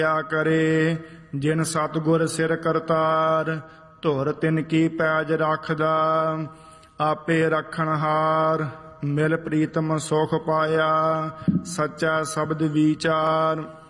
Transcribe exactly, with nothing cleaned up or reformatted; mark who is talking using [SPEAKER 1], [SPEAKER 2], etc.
[SPEAKER 1] ਕਿਆ ਕਰੇ ਜਿਨ ਸਤਿਗੁਰ ਸਿਰ ਕਰਤਾਰ, ਧੁਰ ਤਿਨ ਕੀ ਪੈਜ ਰੱਖਦਾ। ਆਪੇ ਰੱਖਣਹਾਰ ਮਿਲ ਪ੍ਰੀਤਮ ਸੁਖ ਪਾਇਆ, ਸੱਚਾ ਸ਼ਬਦ ਵਿਚਾਰ।